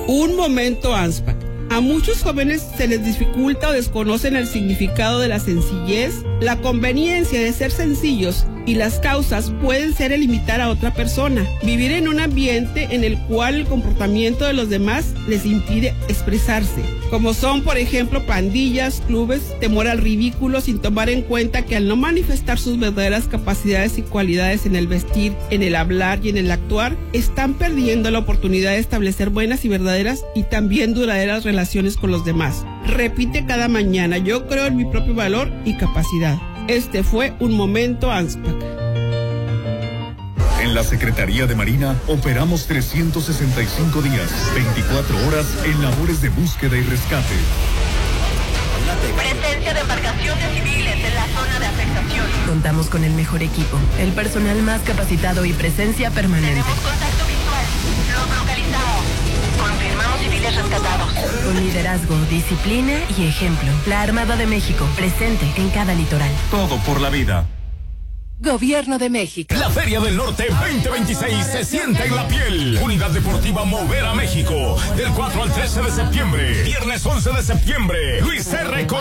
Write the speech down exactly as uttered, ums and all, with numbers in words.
Un momento ANSPAC. A muchos jóvenes se les dificulta o desconocen el significado de la sencillez, la conveniencia de ser sencillos y las causas pueden ser el imitar a otra persona, vivir en un ambiente en el cual el comportamiento de los demás les impide expresarse, como son por ejemplo pandillas, clubes, temor al ridículo sin tomar en cuenta que al no manifestar sus verdaderas capacidades y cualidades en el vestir, en el hablar y en el actuar, están perdiendo la oportunidad de establecer buenas y verdaderas y también duraderas relaciones con los demás. Repite cada mañana: yo creo en mi propio valor y capacidad. Este fue un momento ANSPAC. En la Secretaría de Marina operamos trescientos sesenta y cinco días, veinticuatro horas en labores de búsqueda y rescate. Presencia de embarcaciones civiles en la zona de afectación. Contamos con el mejor equipo, el personal más capacitado y presencia permanente. Tenemos contacto visual. Los localizados. Confirmamos civiles rescatados. Con liderazgo, disciplina y ejemplo. La Armada de México, presente en cada litoral. Todo por la vida. Gobierno de México. La Feria del Norte veinte veintiséis se siente en la piel. Unidad Deportiva Mover a México. Del cuatro al trece de septiembre. Viernes once de septiembre. Luis R.